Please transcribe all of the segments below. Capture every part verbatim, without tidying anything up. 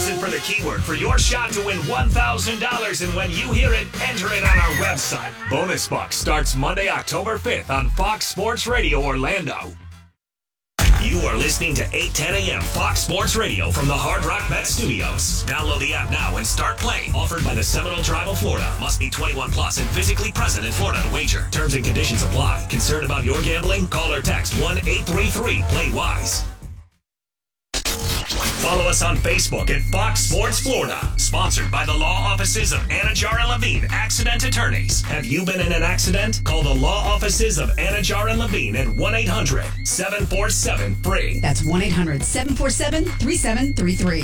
Listen for the keyword for your shot to win one thousand dollars, and when you hear it, enter it on our website. Bonus Bucks starts Monday, October fifth on Fox Sports Radio Orlando. You are listening to eight ten a.m. Fox Sports Radio from the Hard Rock Bet Studios. Download the app now and start playing. Offered by the Seminole Tribe of Florida. Must be twenty-one plus and physically present in Florida to wager. Terms and conditions apply. Concerned about your gambling? Call or text one eight three three play wise. Follow us on Facebook at Fox Sports Florida. Sponsored by the law offices of Anajar and Levine, accident attorneys. Have you been in an accident? Call the law offices of Anajar and Levine at one eight hundred seven four seven free. That's one eight hundred seven four seven three seven three three.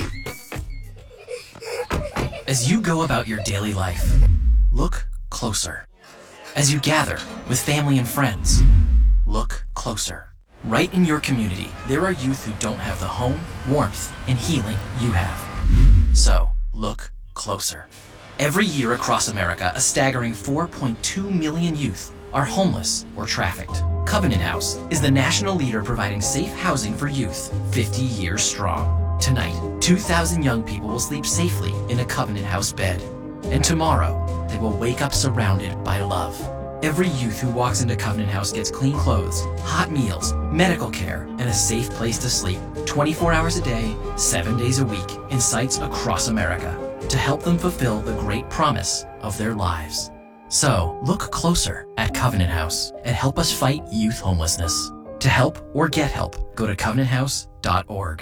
As you go about your daily life, look closer. As you gather with family and friends, look closer. Right in your community, there are youth who don't have the home, warmth, and healing you have. So, look closer. Every year across America, a staggering four point two million youth are homeless or trafficked. Covenant House is the national leader providing safe housing for youth, fifty years strong. Tonight, two thousand young people will sleep safely in a Covenant House bed. And tomorrow, they will wake up surrounded by love. Every youth who walks into Covenant House gets clean clothes, hot meals, medical care, and a safe place to sleep twenty-four hours a day, seven days a week in sites across America to help them fulfill the great promise of their lives. So, look closer at Covenant House and help us fight youth homelessness. To help or get help, go to covenant house dot org.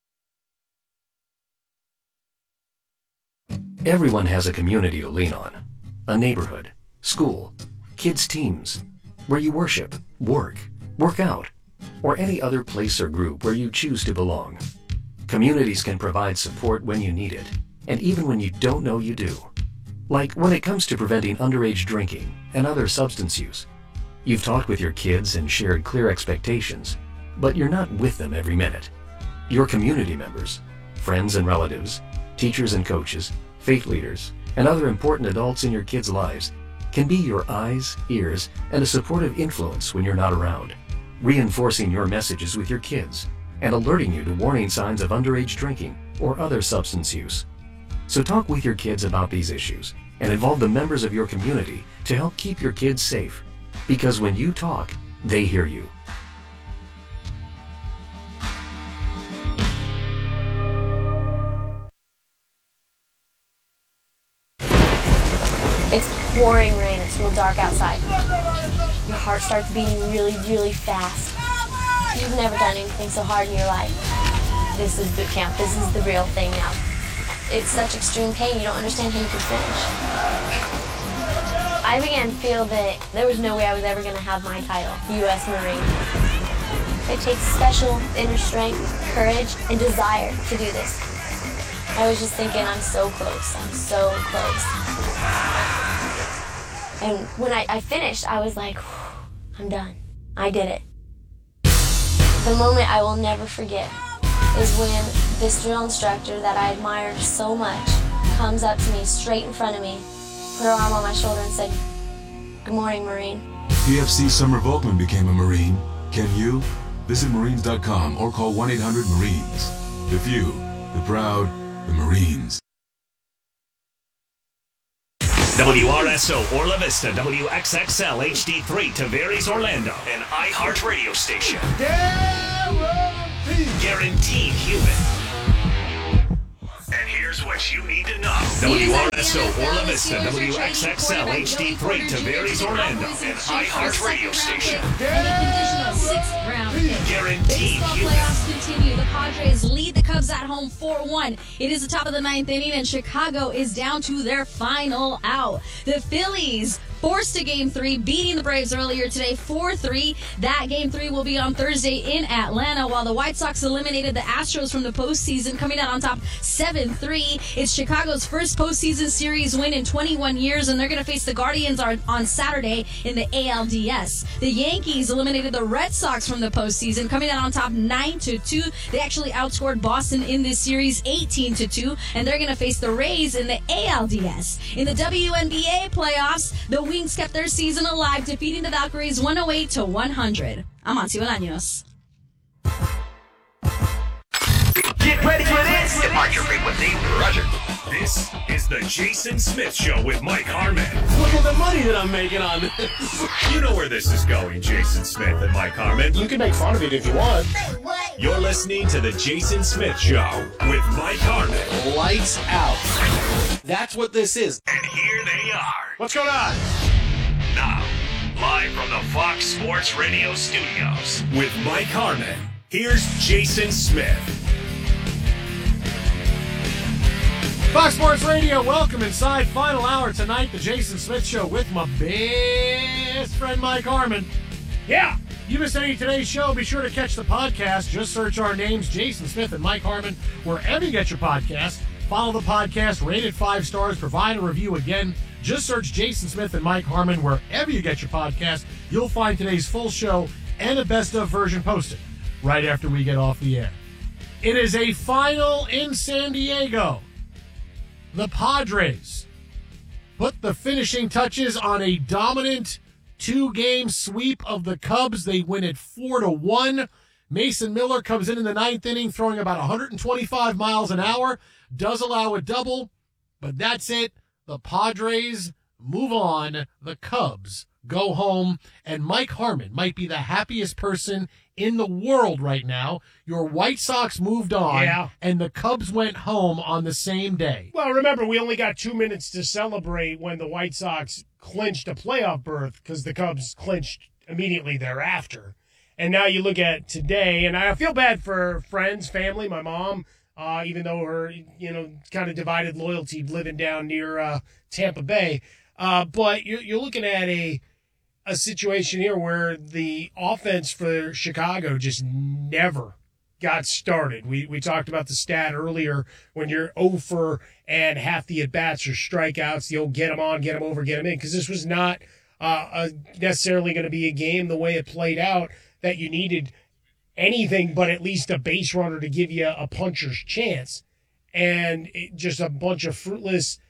Everyone has a community to lean on. A neighborhood, school, kids' teams, where you worship, work, work out, or any other place or group where you choose to belong. Communities can provide support when you need it, and even when you don't know you do. Like when it comes to preventing underage drinking and other substance use. You've talked with your kids and shared clear expectations, but you're not with them every minute. Your community members, friends and relatives, teachers and coaches, faith leaders, and other important adults in your kids' lives can be your eyes, ears, and a supportive influence when you're not around, reinforcing your messages with your kids and alerting you to warning signs of underage drinking or other substance use. So talk with your kids about these issues and involve the members of your community to help keep your kids safe. Because when you talk, they hear you. It's pouring rain, it's real dark outside. Your heart starts beating really, really fast. You've never done anything so hard in your life. This is boot camp, this is the real thing now. It's such extreme pain, you don't understand how you can finish. I began to feel that there was no way I was ever going to have my title, U S Marine. It takes special inner strength, courage, and desire to do this. I was just thinking, I'm so close, I'm so close. And when I, I finished, I was like, I'm done. I did it. The moment I will never forget is when this drill instructor that I admired so much comes up to me straight in front of me, put her arm on my shoulder and said, "Good morning, Marine." P F C Summer Volkman became a Marine. Can you? Visit Marines dot com or call one eight hundred Marines. The few, the proud, the Marines. W R S O Orla Vista, W X X L H D three, Tavares Orlando, an iHeart radio station. Guaranteed. Guaranteed human. And here's what you need to know. W R S O Orla Vista, W X X L H D three, Tavares Orlando, an iHeart radio station. Conditional sixth round pick. Guaranteed Baseball human. playoffs continue. The Padres lead the Cubs at home four one. It is the top of the ninth inning, and Chicago is down to their final out. The Phillies forced to game three, beating the Braves earlier today four three. That game three will be on Thursday in Atlanta, while the White Sox eliminated the Astros from the postseason, coming out on top seven three. It's Chicago's first postseason series win in twenty-one years, and they're going to face the Guardians on, on Saturday in the A L D S. The Yankees eliminated the Red Sox from the postseason, coming out on top nine to two. They actually outscored Boston in this series eighteen to two, and they're going to face the Rays in the A L D S. In the W N B A playoffs, the Wings kept their season alive, defeating the Valkyries one oh eight to one hundred. I'm Auntie Bolaños. Get ready for this? Departure frequency, roger. This is the Jason Smith Show with Mike Harmon. Look at the money that I'm making on this. You know where this is going, Jason Smith and Mike Harmon. You can make fun of it if you want. You're listening to the Jason Smith Show with Mike Harmon. Lights out. That's what this is. And here they are. What's going on? Now, live from the Fox Sports Radio studios with Mike Harmon, here's Jason Smith. Fox Sports Radio, welcome inside. Final hour tonight, the Jason Smith Show with my best friend Mike Harmon. Yeah, you missed any of today's show, be sure to catch the podcast. Just search our names, Jason Smith and Mike Harmon, wherever you get your podcast. Follow the podcast, rate it five stars, provide a review again. Just search Jason Smith and Mike Harmon wherever you get your podcast. You'll find today's full show and a best-of version posted right after we get off the air. It is a final in San Diego. The Padres put the finishing touches on a dominant two-game sweep of the Cubs. They win it four to one. Mason Miller comes in in the ninth inning, throwing about one hundred twenty-five miles an hour. Does allow a double, but that's it. The Padres move on. The Cubs go home. And Mike Harmon might be the happiest person in the world right now. Your White Sox moved on, yeah. and the Cubs went home on the same day. Well, remember, we only got two minutes to celebrate when the White Sox clinched a playoff berth because the Cubs clinched immediately thereafter. And now you look at today, and I feel bad for friends, family, my mom, uh, even though her, you know, kind of divided loyalty living down near uh, Tampa Bay. Uh, but you're, you're looking at a a situation here where the offense for Chicago just never got started. We we talked about the stat earlier when you're oh for and half the at-bats are strikeouts, the old get them on, get them over, get them in, because this was not uh, a, necessarily going to be a game the way it played out that you needed anything but at least a base runner to give you a puncher's chance. And it, just a bunch of fruitless,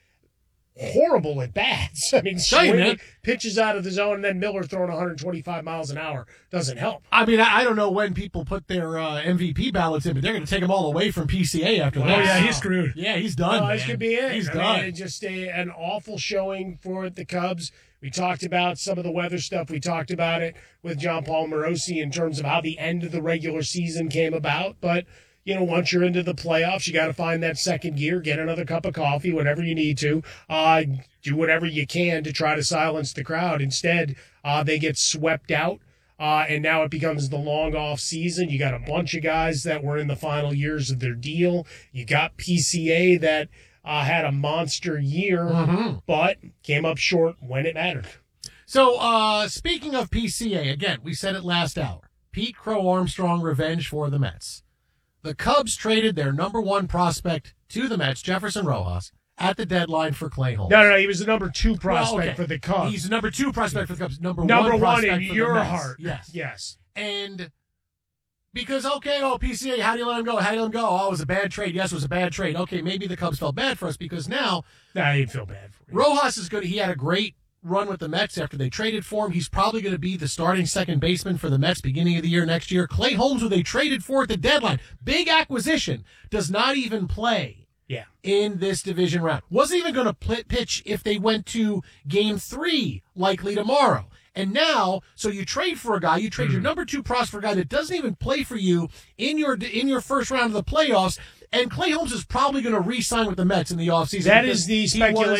horrible at bats. I mean, swinging pitches out of the zone, and then Miller throwing one hundred twenty-five miles an hour doesn't help. I mean, I don't know when people put their uh, M V P ballots in, but they're going to take them all away from P C A after Wow. that. Oh, yeah, he's screwed. Yeah, he's done. Well, this man. could be it. He's I done. mean, just a, an awful showing for the Cubs. We talked about some of the weather stuff. We talked about it with John Paul Morosi in terms of how the end of the regular season came about. But, you know, once you're into the playoffs, you got to find that second gear, get another cup of coffee, whatever you need to. Uh, do whatever you can to try to silence the crowd. Instead, uh, they get swept out. Uh, and now it becomes the long off season. You got a bunch of guys that were in the final years of their deal. You got P C A that uh, had a monster year, Mm-hmm. but came up short when it mattered. So, uh, speaking of P C A, again, we said it last hour. Pete Crow Armstrong revenge for the Mets. The Cubs traded their number one prospect to the Mets, Jefferson Rojas, at the deadline for Clay Holmes. No, no, no. He was the number two prospect Well, okay. for the Cubs. He's the number two prospect for the Cubs. Number, number one, one prospect in for your the Mets. heart. Yes. Yes. And because, okay, oh, P C A, how do you let him go? How do you let him go? Oh, it was a bad trade. Yes, it was a bad trade. Okay, maybe the Cubs felt bad for us because now Nah, I didn't feel bad for him. Rojas is good. He had a great run with the Mets after they traded for him. He's probably going to be the starting second baseman for the Mets beginning of the year next year. Clay Holmes, who they traded for at the deadline, big acquisition, does not even play Yeah. in this division round. Wasn't even going to pl- pitch if they went to game three, likely tomorrow. And now, so you trade for a guy, you trade your number two prospect for a guy that doesn't even play for you in your in your first round of the playoffs. And Clay Holmes is probably going to re-sign with the Mets in the offseason. That because is the he was- speculation.